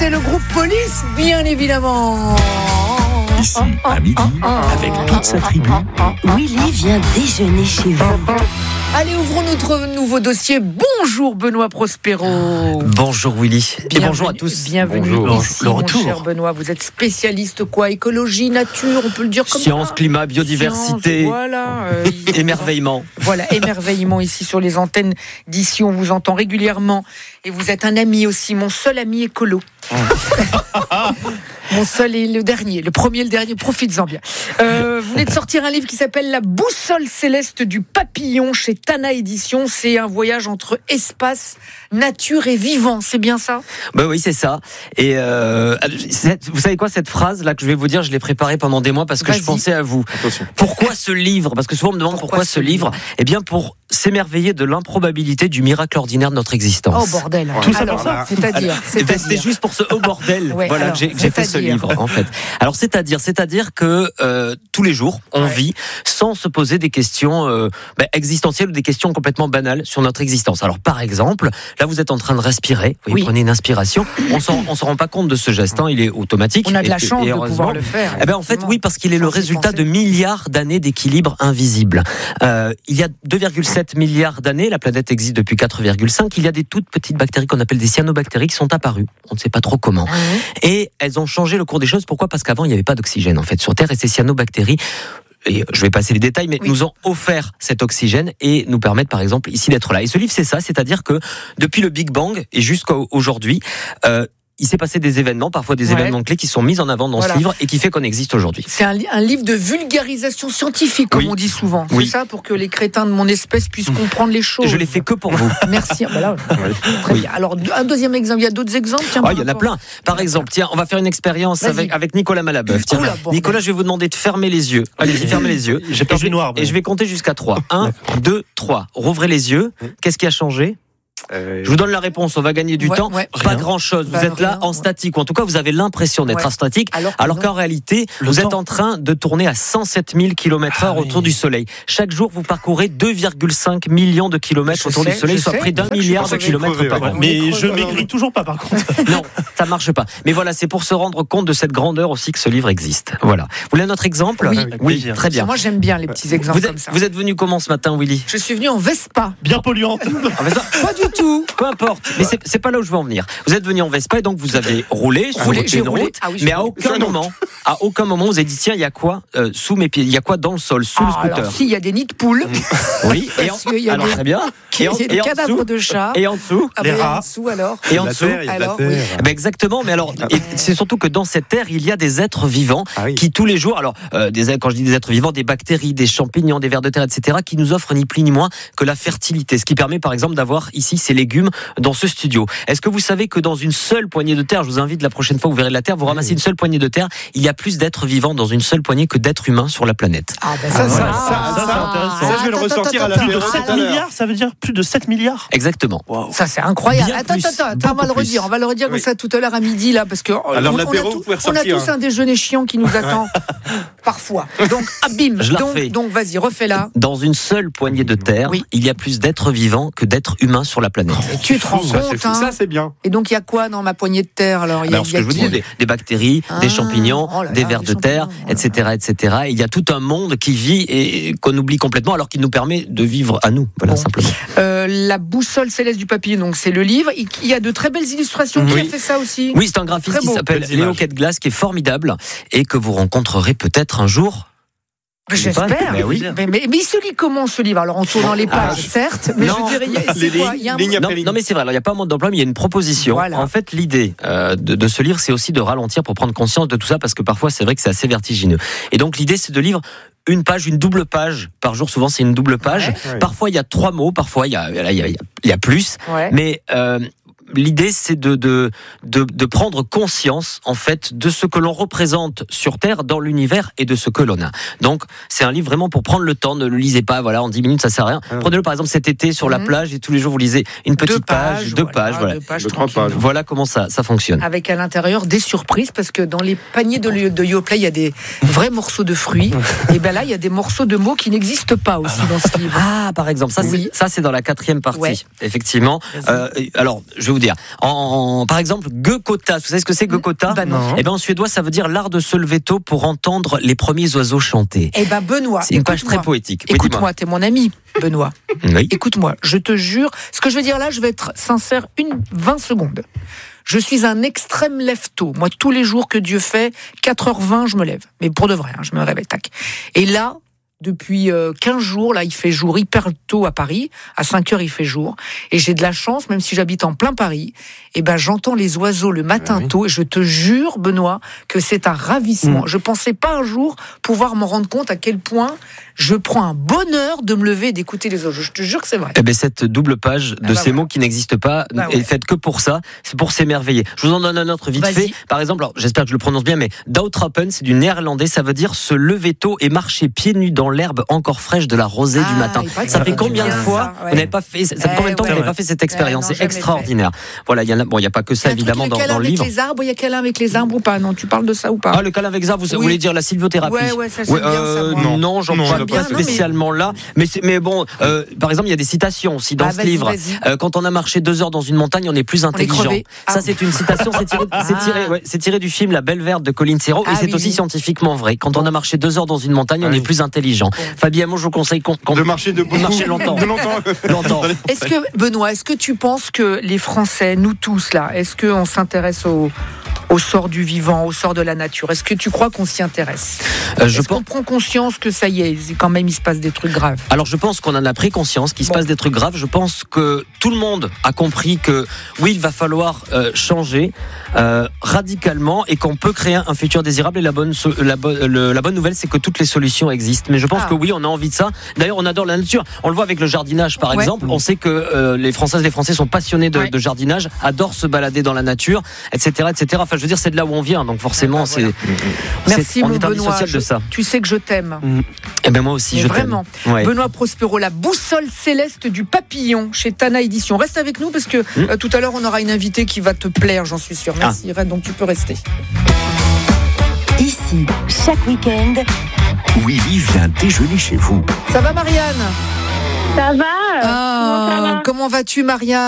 C'était le groupe Police, bien évidemment. Ici, à midi, avec toute sa tribu, Willy vient déjeuner chez vous. Allez, ouvrons notre nouveau dossier. Bonjour Benoît Prospero. Bonjour Willy. Et bonjour à tous. Bienvenue ici, Le mon retour. cher Benoît. Vous êtes spécialiste quoi? Écologie, nature, on peut le dire comme Science, ça. climat, biodiversité. Science, voilà. Émerveillement. Voilà, émerveillement ici sur les antennes d'ici. On vous entend régulièrement. Et vous êtes un ami aussi, mon seul ami écolo. Mon seul et le dernier, le premier et le dernier, profites-en bien. Vous venez de sortir un livre qui s'appelle La boussole céleste du papillon chez Tana Édition. C'est un voyage entre espace, nature et vivant, c'est bien ça? Bah oui, c'est ça. Et vous savez quoi, cette phrase là que je vais vous dire, je l'ai préparée pendant des mois parce que je pensais à vous. Attention. Pourquoi ce livre? Parce que souvent on me demande pourquoi ce livre. Eh bien pour s'émerveiller de l'improbabilité du miracle ordinaire de notre existence. Oh bordel. Tout ça Alors, pour ça. C'est-à-dire. C'était juste pour ce bordel, Ouais, voilà, alors, que j'ai fait ce livre en fait. Alors c'est-à-dire que tous les jours on vit sans se poser des questions existentielles ou des questions complètement banales sur notre existence. Alors par exemple, là vous êtes en train de respirer, vous prenez une inspiration, on s'en rend pas compte de ce geste, il est automatique. On a de la chance de pouvoir le faire. Eh ben en fait oui, parce qu'il est le résultat de milliards d'années d'équilibre invisible. Il y a 2,7 milliards d'années, la planète existe depuis 4,5. Il y a des toutes petites bactéries qu'on appelle des cyanobactéries qui sont apparues. On ne sait pas trop comment. Et elles ont changé le cours des choses. Pourquoi ? Parce qu'avant, il n'y avait pas d'oxygène en fait sur Terre, et ces cyanobactéries, et je vais passer les détails, mais nous ont offert cet oxygène et nous permettent par exemple ici d'être là. Et ce livre, c'est ça, c'est-à-dire que depuis le Big Bang et jusqu'à aujourd'hui, il s'est passé des événements, parfois des événements clés qui sont mis en avant dans ce livre et qui fait qu'on existe aujourd'hui. C'est un livre de vulgarisation scientifique, comme on dit souvent. C'est ça, pour que les crétins de mon espèce puissent comprendre les choses. Je l'ai fait que pour vous. Merci. Très bien. Alors, un deuxième exemple. Il y a d'autres exemples? Il y en a plein. Par exemple, tiens, on va faire une expérience avec Nicolas Malabeuf. Tiens, Nicolas, je vais vous demander de fermer les yeux. Allez-y, fermez les yeux. J'ai peur du noir. Et je vais compter jusqu'à 3. 1, 2, 3. Rouvrez les yeux. Qu'est-ce qui a changé ? Je vous donne la réponse, on va gagner du temps. Pas grand-chose, vous êtes là en statique, ou en tout cas vous avez l'impression d'être en statique, alors qu'en réalité, vous êtes en train de tourner à 107 000 km/h autour du Soleil. Chaque jour, vous parcourez 2,5 millions de kilomètres autour du Soleil, soit près d'1 milliard de kilomètres par an. Mais je maigris toujours pas par contre. Non, ça marche pas. Mais voilà, c'est pour se rendre compte de cette grandeur aussi que ce livre existe. Voilà. Vous voulez un autre exemple ? Oui, très bien. Moi j'aime bien les petits exemples comme ça. Vous êtes venu comment ce matin, Willy ? Je suis venu en Vespa. Bien polluante. Pas du tout. Peu importe, mais c'est pas là où je veux en venir. Vous êtes venu en Vespa et donc vous avez roulé sur une route, mais à aucun moment vous avez dit tiens, il y a quoi sous mes pieds, il y a quoi dans le sol, sous le scooter. Alors si, il y a des nids de poules. Oui, alors très bien. Il y a des cadavres de chats. Et en dessous, les rats. En dessous alors. Et en dessous, alors exactement. Mais alors, c'est surtout que dans cette terre, il y a des êtres vivants qui tous les jours, alors quand je dis des êtres vivants, des bactéries, des champignons, des vers de terre, etc., qui nous offrent ni plus ni moins que la fertilité. Ce qui permet par exemple d'avoir ici ces légumes dans ce studio. Est-ce que vous savez que dans une seule poignée de terre, je vous invite la prochaine fois où vous verrez de la terre, vous ramassez une seule poignée de terre, il y a plus d'êtres vivants dans une seule poignée que d'êtres humains sur la planète. Ça, c'est intéressant. Ça, je vais le ressentir à la plus de 7 milliards, ça veut dire plus de 7 milliards. Exactement. Wow. Ça, c'est incroyable. Attends, on va le redire. On va le redire comme ça tout à l'heure à midi, là, parce que on a tous un déjeuner chiant qui nous attend parfois. Donc, bim. Donc, vas-y, refais-la. Dans une seule poignée de terre, il y a plus d'êtres vivants que d'êtres humains sur la planète. Et tu te rends compte, ça, c'est bien. Et donc, il y a quoi dans ma poignée de terre alors? Alors, ce que je vous dis, des bactéries, des champignons, des vers de terre, etc., etc. Il y a tout un monde qui vit et qu'on oublie complètement, alors qu'il nous permet de vivre à nous. Voilà, simplement. La boussole céleste du papillon, donc c'est le livre. Il y a de très belles illustrations. Qui a fait ça aussi? Oui, c'est un graphiste qui s'appelle Léo Quetglas, qui est formidable et que vous rencontrerez peut-être un jour. J'espère. Mais il se lit comment ce livre? Alors en tournant les pages, certes, mais je dirais, c'est quoi? Non, mais c'est vrai. Alors il n'y a pas un mode d'emploi, mais il y a une proposition. Voilà. En fait, l'idée de ce livre, c'est aussi de ralentir pour prendre conscience de tout ça, parce que parfois c'est vrai que c'est assez vertigineux. Et donc l'idée, c'est de lire une double page par jour. Souvent, c'est une double page. Parfois, il y a 3 mots. Parfois, il y a plus. Mais l'idée, c'est de prendre conscience, en fait, de ce que l'on représente sur Terre, dans l'univers, et de ce que l'on a. Donc, c'est un livre vraiment pour prendre le temps. Ne le lisez pas, en 10 minutes, ça sert à rien. Prenez-le, par exemple, cet été, sur la plage, et tous les jours, vous lisez une petite page, 2 pages, voilà. 3 pages. Voilà comment ça fonctionne. Avec à l'intérieur des surprises, parce que dans les paniers de Yoplait, il y a des vrais morceaux de fruits. Et bien là, il y a des morceaux de mots qui n'existent pas aussi dans ce livre. Ah, par exemple, ça, c'est dans la 4e partie. Effectivement. Alors, je vais vous dire. Par exemple, Gökota. Vous savez ce que c'est Gökota? Bah non. En suédois, ça veut dire l'art de se lever tôt pour entendre les premiers oiseaux chanter. Benoît, c'est une page très poétique. Écoute-moi, t'es mon ami, Benoît. Oui. Écoute-moi, je te jure, ce que je veux dire là, je vais être sincère 20 secondes. Je suis un extrême lève-tôt. Moi, tous les jours que Dieu fait, 4h20, je me lève. Mais pour de vrai, je me réveille, tac. Et là, depuis 15 jours, là, il fait jour hyper tôt à Paris. À 5h, il fait jour. Et j'ai de la chance, même si j'habite en plein Paris, j'entends les oiseaux le matin tôt. Et je te jure, Benoît, que c'est un ravissement. Je pensais pas un jour pouvoir me rendre compte à quel point je prends un bonheur de me lever et d'écouter les oiseaux. Je te jure que c'est vrai. Cette double page de ces mots qui n'existent pas est faite que pour ça. C'est pour s'émerveiller. Je vous en donne un autre vite fait. Par exemple, alors, j'espère que je le prononce bien, mais Dautrapen, c'est du néerlandais. Ça veut dire se lever tôt et marcher pieds nus dans l'herbe encore fraîche de la rosée du matin. Ça fait combien de fois vous n'avez pas fait? Ça fait combien de temps que vous n'avez pas fait cette expérience? C'est extraordinaire. Voilà, il y a pas que ça évidemment dans le livre. Il y a câlin avec les arbres ou pas? Non, tu parles de ça ou pas? Le câlin avec les arbres, vous voulez dire la sylviothérapie? Ça j'aime bien ça. Non, j'en parle pas spécialement là. Mais bon, par exemple, il y a des citations aussi dans ce livre. Quand on a marché 2 heures dans une montagne, on est plus intelligent. Ça, c'est une citation. C'est tiré du film La Belle Verte de Colin Serrault et c'est aussi scientifiquement vrai. Quand on a marché 2 heures dans une montagne, on est plus intelligent. Fabien, moi, je vous conseille de marcher longtemps. longtemps. Benoît, est-ce que tu penses que les Français, nous tous là, est-ce qu'on s'intéresse au sort du vivant, au sort de la nature? Est-ce que tu crois qu'on s'y intéresse? Est-ce qu'on prend conscience que ça y est, quand même, il se passe des trucs graves? Alors, je pense qu'on en a pris conscience qu'il se passe des trucs graves. Je pense que tout le monde a compris que, oui, il va falloir changer radicalement et qu'on peut créer un futur désirable. Et la bonne nouvelle, c'est que toutes les solutions existent. Mais je pense que oui, on a envie de ça. D'ailleurs, on adore la nature. On le voit avec le jardinage, par exemple. On sait que les Françaises et les Français sont passionnés de jardinage, adorent se balader dans la nature, etc., etc. Enfin, je veux dire, c'est de là où on vient, donc forcément, Merci, on est Benoît. indissociable de ça. Tu sais que je t'aime. Moi aussi, je t'aime. Vraiment. Benoît Prospero, la boussole céleste du papillon chez Tana Édition. Reste avec nous parce que tout à l'heure, on aura une invitée qui va te plaire, j'en suis sûre. Merci, Irène, donc tu peux rester. Ici, chaque week-end, Willy vient déjeuner chez vous. Ça va, Marianne? Ça va? Comment vas-tu, Marianne?